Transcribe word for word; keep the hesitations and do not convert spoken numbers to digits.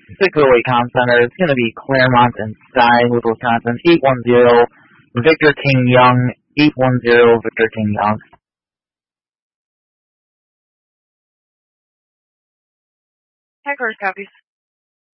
six oh eight Com Center. It's going to be Claremont and Stein with Wisconsin. eight one zero, Victor King Young. eight one zero, Victor King Young. Headquarters copies.